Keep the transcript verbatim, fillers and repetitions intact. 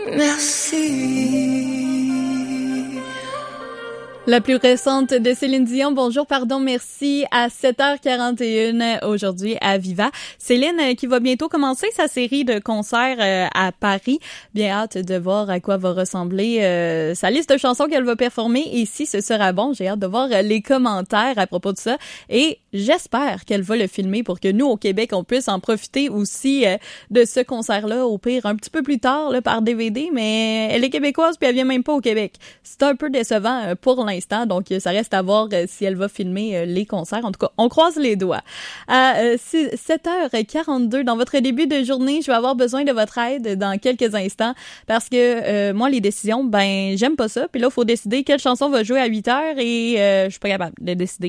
Merci. La plus récente de Céline Dion, Bonjour, pardon, merci, à sept heures quarante et une aujourd'hui à Viva. Céline euh, qui va bientôt commencer sa série de concerts euh, à Paris. Bien hâte de voir à quoi va ressembler euh, sa liste de chansons qu'elle va performer et si ce sera bon. J'ai hâte de voir euh, les commentaires à propos de ça et j'espère qu'elle va le filmer pour que nous, au Québec, on puisse en profiter aussi euh, de ce concert-là, au pire un petit peu plus tard là, par D V D, mais elle est québécoise puis elle vient même pas au Québec. C'est un peu décevant euh, pour l'instant. Donc, ça reste à voir euh, si elle va filmer euh, les concerts. En tout cas, on croise les doigts. À euh, sept heures quarante-deux, dans votre début de journée, je vais avoir besoin de votre aide dans quelques instants parce que euh, moi, les décisions, ben, j'aime pas ça. Puis là, il faut décider quelle chanson va jouer à huit heures et euh, je suis pas capable de décider.